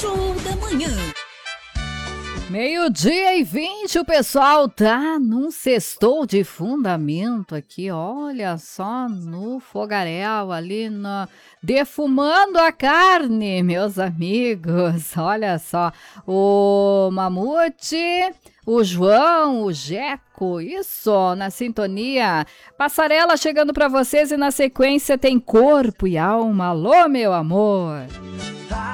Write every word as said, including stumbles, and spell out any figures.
Show da Manhã. Meio-dia e vinte, o pessoal tá num sextou de fundamento aqui, olha só, no fogaréu ali, no, defumando a carne, meus amigos, olha só, o Mamute, o João, o Jeco, isso, na sintonia, Passarela chegando pra vocês e na sequência tem Corpo e Alma, alô meu amor.